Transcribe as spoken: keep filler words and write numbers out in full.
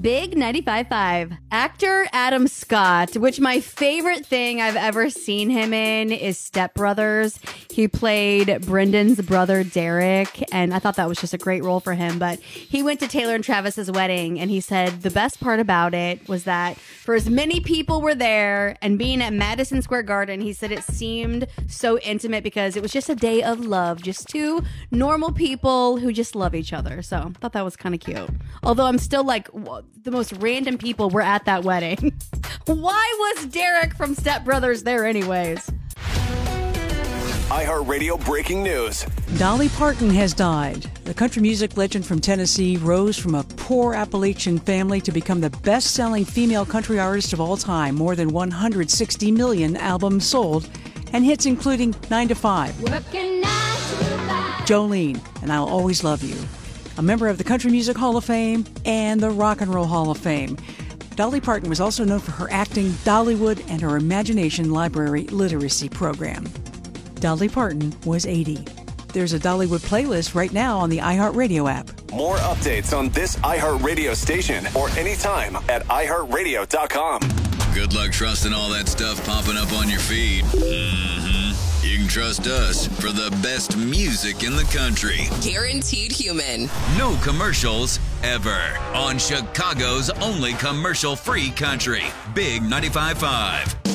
Big ninety-five point five. Actor Adam Scott, which my favorite thing I've ever seen him in is Step Brothers. He played Brendan's brother, Derek, and I thought that was just a great role for him. But he went to Taylor and Travis's wedding, and he said the best part about it was that for as many people were there and being at Madison Square Garden, he said it seemed so intimate because it was just a day of love, just two normal people who just love each other. So I thought that was kind of cute. Although I'm still like, the most random people were at that wedding. Why was Derek from Step Brothers there anyways? iHeartRadio breaking news. Dolly Parton has died. The country music legend from Tennessee rose from a poor Appalachian family to become the best-selling female country artist of all time. More than one hundred sixty million albums sold, and hits including nine to five, Jolene, and I'll Always Love You. A member of the Country Music Hall of Fame and the Rock and Roll Hall of Fame. Dolly Parton was also known for her acting, Dollywood, and her Imagination Library literacy program. Dolly Parton was eighty. There's a Dollywood playlist right now on the iHeartRadio app. More updates on this iHeartRadio station or anytime at i heart radio dot com. Good luck trusting all that stuff popping up on your feed. Mm-hmm. You can trust us for the best music in the country. Guaranteed human. No commercials ever on Chicago's only commercial-free country. Big ninety-five point five.